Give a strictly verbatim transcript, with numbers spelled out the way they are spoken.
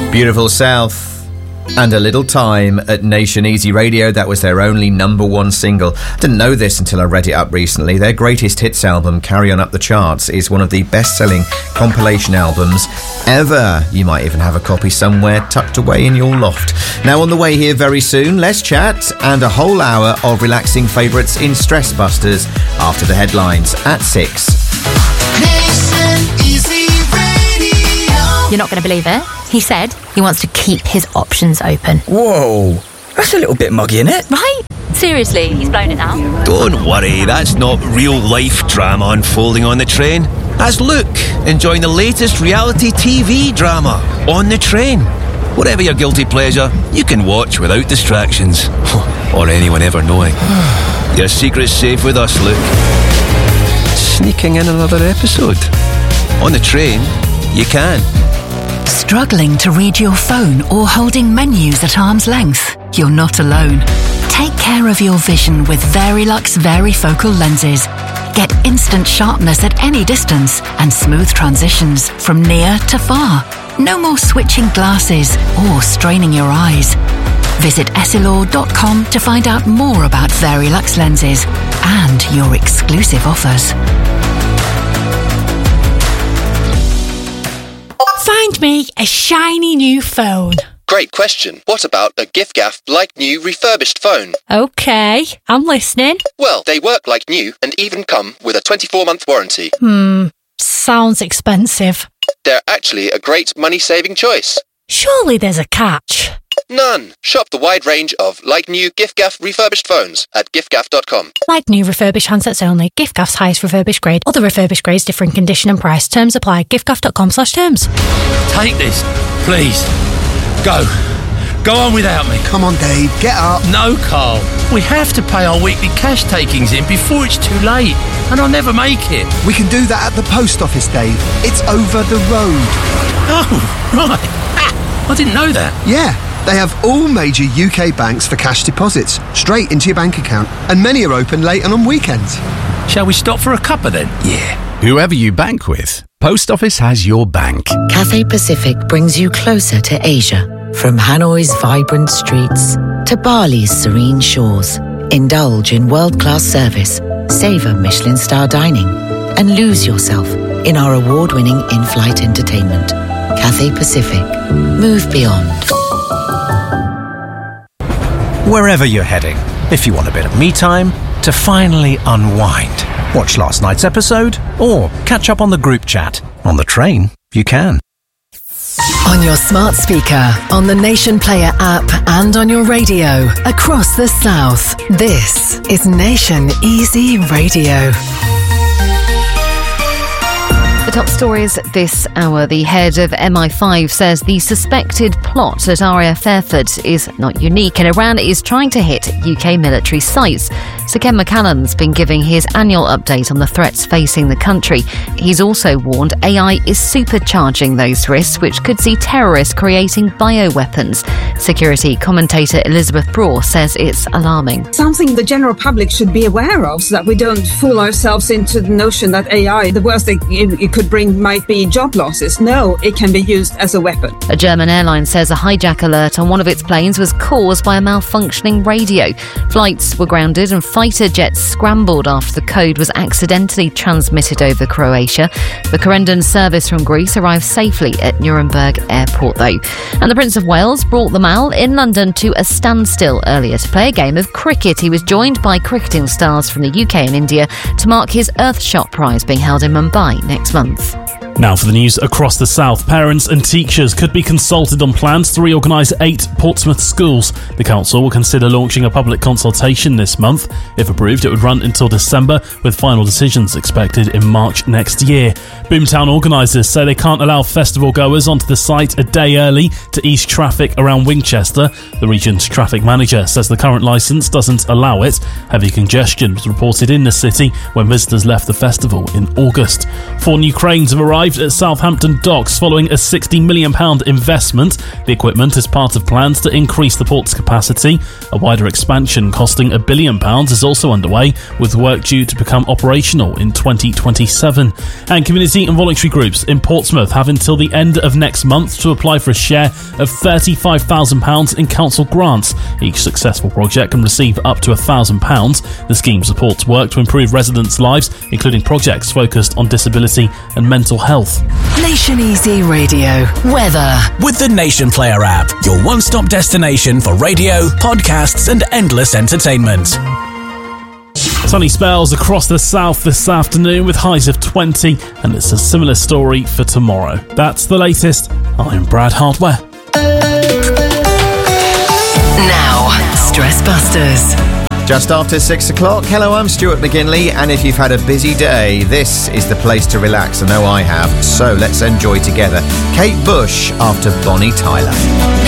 Beautiful South and A Little Time at Nation Easy Radio. That was their only number one single. Didn't know this until I read it up recently. Their greatest hits album, Carry On Up the Charts, is one of the best-selling compilation albums ever. You might even have a copy somewhere tucked away in your loft. Now on the way here very soon, less chat and a whole hour of relaxing favourites in Stress Busters after the headlines at six. Nation Easy Radio. You're not going to believe it. He said he wants to keep his options open. Whoa, that's a little bit muggy, isn't it? Right? Seriously, he's blown it now. Don't worry, that's not real-life drama unfolding on the train. That's Luke, enjoying the latest reality T V drama, On the Train. Whatever your guilty pleasure, you can watch without distractions. Or anyone ever knowing. Your secret's safe with us, Luke. Sneaking in another episode. On the Train, you can. Struggling to read your phone or holding menus at arm's length? You're not alone. Take care of your vision with Verilux Varifocal lenses. Get instant sharpness at any distance and smooth transitions from near to far. No more switching glasses or straining your eyes. Visit essilor dot com to find out more about Verilux lenses and your exclusive offers. Find me a shiny new phone. Great question. What about a giffgaff like new refurbished phone? Okay, I'm listening. Well, they work like new and even come with a twenty-four month warranty. Hmm, sounds expensive. They're actually a great money-saving choice. Surely there's a catch. None. Shop the wide range of like new giffgaff refurbished phones at giffgaff dot com. Like new refurbished handsets only. Giffgaff's highest refurbished grade. Other refurbished grades differ in condition and price. Terms apply. giffgaff dot com slash terms. Take this, please. Go. Go on without me. Come on, Dave. Get up. No, Carl. We have to pay our weekly cash takings in before it's too late. And I'll never make it. We can do that at the post office, Dave. It's over the road. Oh, right. Ah, I didn't know that. Yeah. They have all major U K banks for cash deposits, straight into your bank account, and many are open late and on weekends. Shall we stop for a cuppa then? Yeah. Whoever you bank with, Post Office has your bank. Cathay Pacific brings you closer to Asia. From Hanoi's vibrant streets to Bali's serene shores. Indulge in world-class service, savor Michelin star dining, and lose yourself in our award-winning in-flight entertainment. Cathay Pacific. Move beyond. Wherever you're heading, if you want a bit of me time to finally unwind, watch last night's episode or catch up on the group chat. On the train, you can. On your smart speaker, on the Nation Player app and on your radio across the South, this is Nation Easy Radio. The top stories this hour. The head of M I five says the suspected plot at R A F Fairford is not unique and Iran is trying to hit U K military sites. Sir Ken McCallan's been giving his annual update on the threats facing the country. He's also warned A I is supercharging those risks, which could see terrorists creating bioweapons. Security commentator Elizabeth Braw says it's alarming. Something the general public should be aware of, so that we don't fool ourselves into the notion that A I, the worst thing it could bring might be job losses. No, it can be used as a weapon. A German airline says a hijack alert on one of its planes was caused by a malfunctioning radio. Flights were grounded and fighter jets scrambled after the code was accidentally transmitted over Croatia. The Corendon service from Greece arrived safely at Nuremberg Airport, though. And the Prince of Wales brought the Mall in London to a standstill earlier to play a game of cricket. He was joined by cricketing stars from the U K and India to mark his Earthshot Prize being held in Mumbai next month. Now for the news across the South. Parents and teachers could be consulted on plans to reorganise eight Portsmouth schools. The council will consider launching a public consultation this month. If approved, it would run until December, with final decisions expected in March next year. Boomtown organisers say they can't allow festival goers onto the site a day early to ease traffic around Winchester. The region's traffic manager says the current licence doesn't allow it. Heavy congestion was reported in the city when visitors left the festival in August. Four new cranes have arrived arrived at Southampton Docks following a sixty million pounds investment. The equipment is part of plans to increase the port's capacity. A wider expansion costing a billion pounds is also underway, with work due to become operational in twenty twenty-seven. And community and voluntary groups in Portsmouth have until the end of next month to apply for a share of thirty-five thousand pounds in council grants. Each successful project can receive up to one thousand pounds. The scheme supports work to improve residents' lives, including projects focused on disability and mental health. Nation Easy Radio. Weather. With the Nation Player app, your one-stop destination for radio, podcasts and endless entertainment. Sunny spells across the south this afternoon with highs of twenty, and it's a similar story for tomorrow. That's the latest. I'm Brad Hardware. Now, Stress Busters. Just after six o'clock. Hello, I'm Stuart McGinley, and if you've had a busy day, this is the place to relax. I know I have, so let's enjoy together. Kate Bush after Bonnie Tyler.